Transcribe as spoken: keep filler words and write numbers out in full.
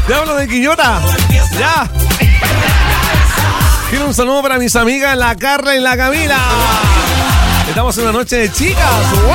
Ya hablo de Quillota. Ya. Quiero un saludo para mis amigas, la Carla y la Camila. Estamos en una noche de chicas.